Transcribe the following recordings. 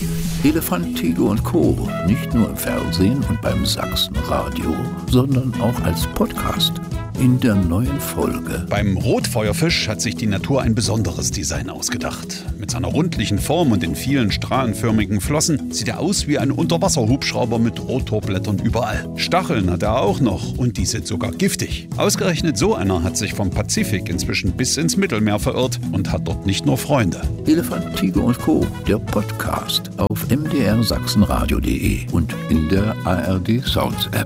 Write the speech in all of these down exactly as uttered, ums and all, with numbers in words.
Elefant, Tiger und Co. Nicht nur im Fernsehen und beim Sachsenradio, sondern auch als Podcast. In der neuen Folge. Beim Rotfeuerfisch hat sich die Natur ein besonderes Design ausgedacht. Mit seiner rundlichen Form und den vielen strahlenförmigen Flossen sieht er aus wie ein Unterwasserhubschrauber mit Rotorblättern überall. Stacheln hat er auch noch und die sind sogar giftig. Ausgerechnet so einer hat sich vom Pazifik inzwischen bis ins Mittelmeer verirrt und hat dort nicht nur Freunde. Elefant, Tiger und Co., der Podcast auf m d r sachsenradio punkt de und in der A R D Sounds App.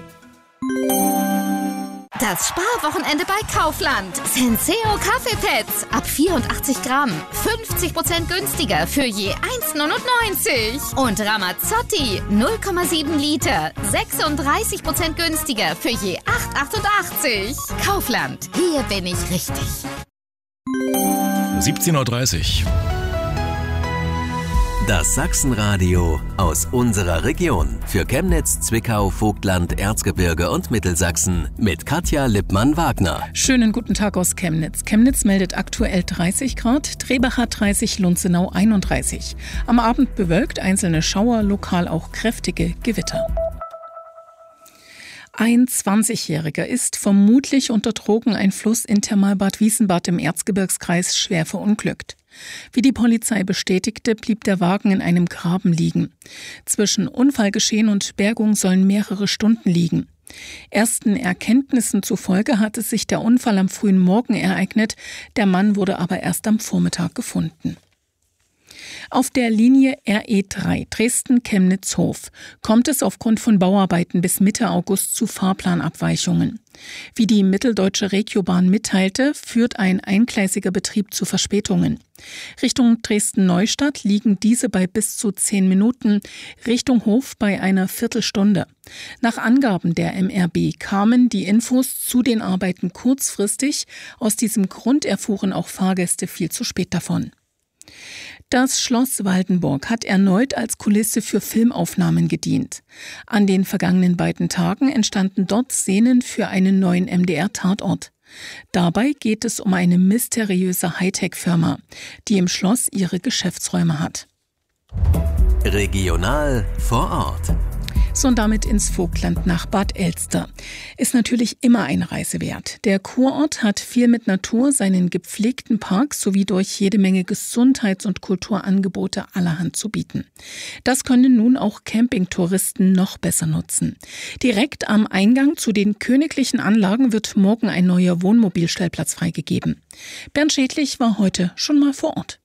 Das Sparwochenende bei Kaufland. Senseo Kaffeepads ab vierundachtzig Gramm. fünfzig Prozent günstiger für je eins neunundneunzig. Und Ramazzotti null Komma sieben Liter. sechsunddreißig Prozent günstiger für je acht achtundachtzig. Kaufland. Hier bin ich richtig. siebzehn Uhr dreißig. Das Sachsenradio aus unserer Region. Für Chemnitz, Zwickau, Vogtland, Erzgebirge und Mittelsachsen mit Katja Lippmann-Wagner. Schönen guten Tag aus Chemnitz. Chemnitz meldet aktuell dreißig Grad, Trebach hat dreißig, Lunzenau einunddreißig. Am Abend bewölkt, einzelne Schauer, lokal auch kräftige Gewitter. Ein zwanzigjähriger ist vermutlich unter Drogeneinfluss in Thermalbad Wiesenbad im Erzgebirgskreis schwer verunglückt. Wie die Polizei bestätigte, blieb der Wagen in einem Graben liegen. Zwischen Unfallgeschehen und Bergung sollen mehrere Stunden liegen. Ersten Erkenntnissen zufolge hatte sich der Unfall am frühen Morgen ereignet, der Mann wurde aber erst am Vormittag gefunden. Auf der Linie R E drei Dresden-Chemnitz-Hof kommt es aufgrund von Bauarbeiten bis Mitte August zu Fahrplanabweichungen. Wie die Mitteldeutsche Regiobahn mitteilte, führt ein eingleisiger Betrieb zu Verspätungen. Richtung Dresden-Neustadt liegen diese bei bis zu zehn Minuten, Richtung Hof bei einer Viertelstunde. Nach Angaben der M R B kamen die Infos zu den Arbeiten kurzfristig. Aus diesem Grund erfuhren auch Fahrgäste viel zu spät davon. Das Schloss Waldenburg hat erneut als Kulisse für Filmaufnahmen gedient. An den vergangenen beiden Tagen entstanden dort Szenen für einen neuen M D R-Tatort. Dabei geht es um eine mysteriöse Hightech-Firma, die im Schloss ihre Geschäftsräume hat. Regional vor Ort. So, und damit ins Vogtland nach Bad Elster. Ist natürlich immer eine Reise wert. Der Kurort hat viel mit Natur, seinen gepflegten Parks sowie durch jede Menge Gesundheits- und Kulturangebote allerhand zu bieten. Das können nun auch Campingtouristen noch besser nutzen. Direkt am Eingang zu den königlichen Anlagen wird morgen ein neuer Wohnmobilstellplatz freigegeben. Bernd Schädlich war heute schon mal vor Ort.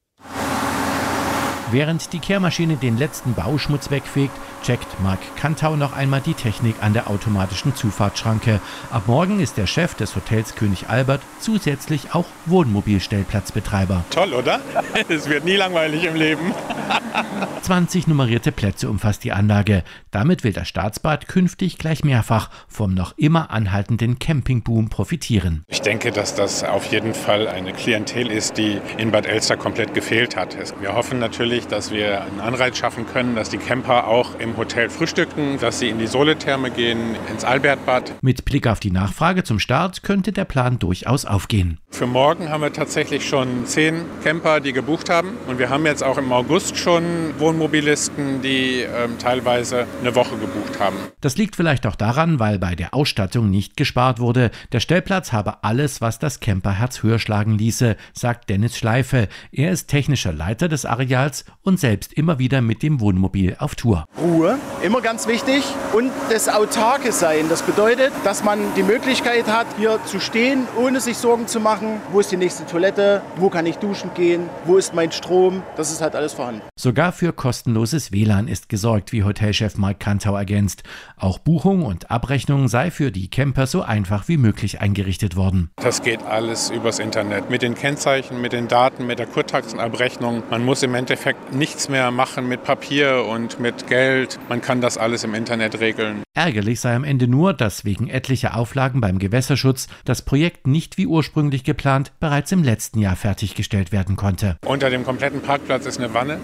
Während die Kehrmaschine den letzten Bauschmutz wegfegt, checkt Marc Kantau noch einmal die Technik an der automatischen Zufahrtsschranke. Ab morgen ist der Chef des Hotels König Albert zusätzlich auch Wohnmobilstellplatzbetreiber. Toll, oder? Es wird nie langweilig im Leben. zwanzig nummerierte Plätze umfasst die Anlage. Damit will das Staatsbad künftig gleich mehrfach vom noch immer anhaltenden Campingboom profitieren. Ich denke, dass das auf jeden Fall eine Klientel ist, die in Bad Elster komplett gefehlt hat. Wir hoffen natürlich, dass wir einen Anreiz schaffen können, dass die Camper auch im Hotel frühstücken, dass sie in die Soletherme gehen, ins Albertbad. Mit Blick auf die Nachfrage zum Start könnte der Plan durchaus aufgehen. Für morgen haben wir tatsächlich schon zehn Camper, die gebucht haben. Und wir haben jetzt auch im August schon Wohnmobilisten, die ähm, teilweise eine Woche gebucht haben. Das liegt vielleicht auch daran, weil bei der Ausstattung nicht gespart wurde. Der Stellplatz habe alles, was das Camperherz höher schlagen ließe, sagt Dennis Schleife. Er ist technischer Leiter des Areals und selbst immer wieder mit dem Wohnmobil auf Tour. Ruhe, immer ganz wichtig. Und das autarke Sein. Das bedeutet, dass man die Möglichkeit hat, hier zu stehen, ohne sich Sorgen zu machen, wo ist die nächste Toilette, wo kann ich duschen gehen, wo ist mein Strom. Das ist halt alles vorhanden. Sogar für kostenloses W L A N ist gesorgt, wie Hotelchef Marc Kantau ergänzt. Auch Buchung und Abrechnung sei für die Camper so einfach wie möglich eingerichtet worden. Das geht alles übers Internet. Mit den Kennzeichen, mit den Daten, mit der Kurtaxenabrechnung. Man muss im Endeffekt nichts mehr machen mit Papier und mit Geld. Man kann das alles im Internet regeln. Ärgerlich sei am Ende nur, dass wegen etlicher Auflagen beim Gewässerschutz das Projekt nicht wie ursprünglich geplant bereits im letzten Jahr fertiggestellt werden konnte. Unter dem kompletten Parkplatz ist eine Wanne.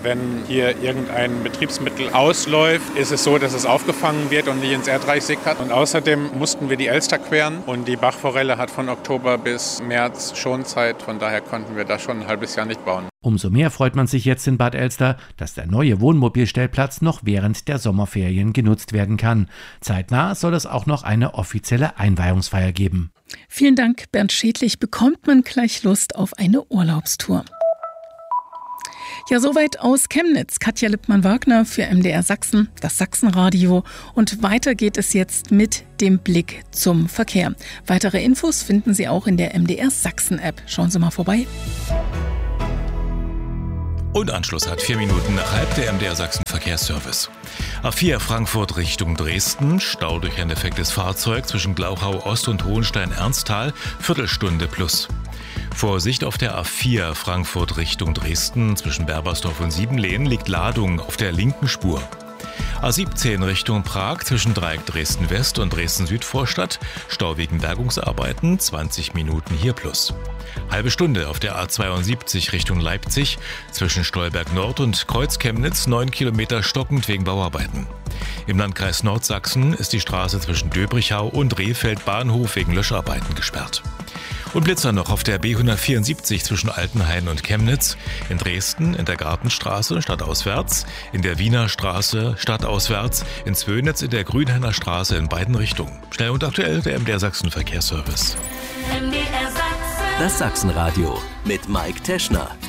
wenn hier irgendein Betriebsmittel ausläuft, ist es so, dass es aufgefangen wird und nicht ins Erdreich sickert. Und außerdem mussten wir die Elster queren und die Bachforelle hat von Oktober bis März Schonzeit. Von daher konnten wir da schon ein halbes Jahr nicht bauen. Umso mehr freut man sich jetzt in Bad Elster, dass der neue Wohnmobilstellplatz noch während der Sommerferien genutzt werden kann. Zeitnah soll es auch noch eine offizielle Einweihungsfeier geben. Vielen Dank, Bernd Schädlich. Bekommt man gleich Lust auf eine Urlaubstour? Ja, soweit aus Chemnitz. Katja Lippmann-Wagner für M D R Sachsen, das Sachsenradio. Und weiter geht es jetzt mit dem Blick zum Verkehr. Weitere Infos finden Sie auch in der M D R Sachsen-App. Schauen Sie mal vorbei. Und Anschluss hat vier Minuten nach halb der M D R Sachsen Verkehrsservice. A vier Frankfurt Richtung Dresden, Stau durch ein defektes Fahrzeug zwischen Glauchau Ost und Hohenstein-Ernsthal, Viertelstunde plus. Vorsicht auf der A vier Frankfurt Richtung Dresden, zwischen Berbersdorf und Siebenlehen liegt Ladung auf der linken Spur. A siebzehn Richtung Prag zwischen Dreieck Dresden-West und Dresden-Südvorstadt, Stau wegen Bergungsarbeiten, zwanzig Minuten hier plus. Halbe Stunde auf der A zweiundsiebzig Richtung Leipzig, zwischen Stolberg Nord und Kreuz-Chemnitz, neun Kilometer stockend wegen Bauarbeiten. Im Landkreis Nordsachsen ist die Straße zwischen Döbrichau und Rehfeld Bahnhof wegen Löscharbeiten gesperrt. Und Blitzer noch auf der B hundertvierundsiebzig zwischen Altenhain und Chemnitz, in Dresden in der Gartenstraße stadtauswärts, in der Wiener Straße stadtauswärts, in Zwönitz in der Grünhainer Straße in beiden Richtungen. Schnell und aktuell der M D R Sachsen Verkehrsservice. Das Sachsenradio mit Mike Teschner.